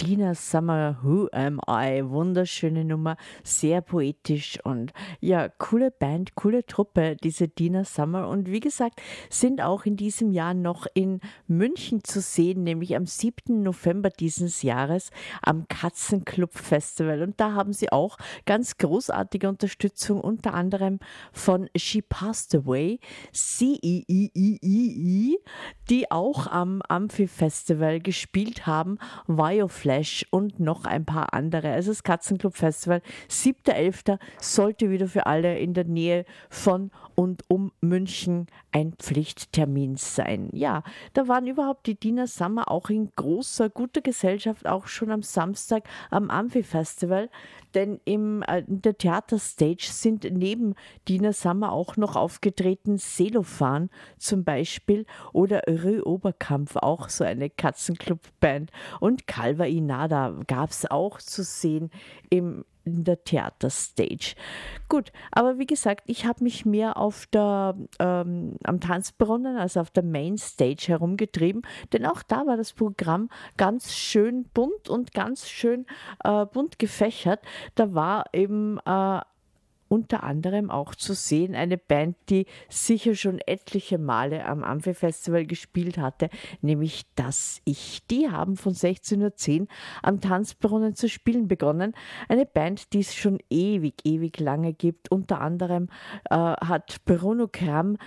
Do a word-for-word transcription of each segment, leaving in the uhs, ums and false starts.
Dina Summer, Who Am I? Wunderschöne Nummer, sehr poetisch und ja, coole Band, coole Truppe, diese Dina Summer. Und wie gesagt, sind auch in diesem Jahr noch in München zu sehen, nämlich am siebten November dieses Jahres am Katzenclub Festival. Und da haben sie auch ganz großartige Unterstützung, unter anderem von She Passed Away, C I I I I I, die auch am Amphi-Festival gespielt haben, Bioflash und noch ein paar andere. Also das Katzenclub Festival, siebter elfter sollte wieder für alle in der Nähe von und um München ein Pflichttermin sein. Ja, da waren überhaupt die Dina Summer auch in großer, guter Gesellschaft, auch schon am Samstag am Amphi-Festival, denn im, äh, in der Theaterstage sind neben Dina Summer auch noch aufgetreten Celophan zum Beispiel oder Rue Oberkampf, auch so eine Katzenclub-Band, und Calva Inada gab es auch zu sehen im in der Theaterstage. Gut, aber wie gesagt, ich habe mich mehr auf der, ähm, am Tanzbrunnen, also auf der Mainstage herumgetrieben, denn auch da war das Programm ganz schön bunt und ganz schön äh, bunt gefächert. Da war eben äh, unter anderem auch zu sehen eine Band, die sicher schon etliche Male am Amphi-Festival gespielt hatte, nämlich Das Ich. Die haben von sechzehn Uhr zehn am Tanzbrunnen zu spielen begonnen. Eine Band, die es schon ewig, ewig lange gibt. Unter anderem äh, hat Bruno Kram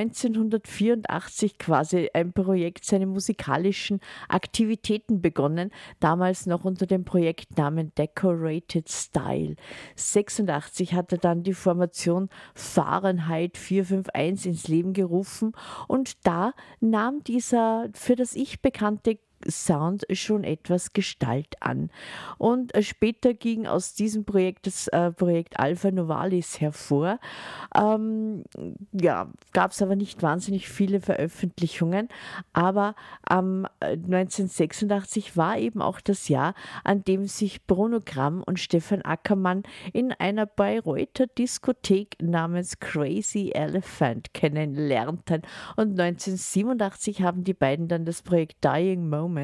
neunzehnhundertvierundachtzig quasi ein Projekt, seine musikalischen Aktivitäten begonnen, damals noch unter dem Projektnamen Decorated Style. sechsundachtzig hat er dann die Formation Fahrenheit vier fünf eins ins Leben gerufen und da nahm dieser für das Ich bekannte Sound schon etwas Gestalt an. Und äh, später ging aus diesem Projekt das äh, Projekt Alpha Novalis hervor. Ähm, ja, gab es aber nicht wahnsinnig viele Veröffentlichungen, aber ähm, neunzehnhundertsechsundachtzig war eben auch das Jahr, an dem sich Bruno Gramm und Stefan Ackermann in einer Bayreuther Diskothek namens Crazy Elephant kennenlernten. Und neunzehnhundertsiebenundachtzig haben die beiden dann das Projekt Dying Moments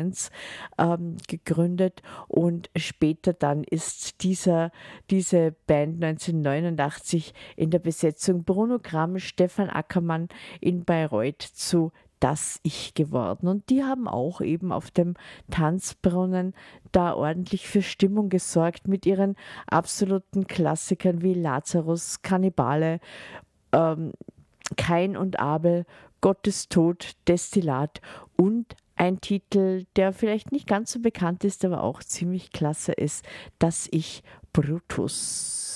ähm, gegründet und später dann ist dieser, diese Band neunzehnhundertneunundachtzig in der Besetzung Bruno Gramm, Stefan Ackermann in Bayreuth zu Das Ich geworden. Und die haben auch eben auf dem Tanzbrunnen da ordentlich für Stimmung gesorgt mit ihren absoluten Klassikern wie Lazarus, Kannibale, ähm, Kain und Abel, Gottes Tod, Destillat und ein Titel, der vielleicht nicht ganz so bekannt ist, aber auch ziemlich klasse ist, Das Ich Brutus.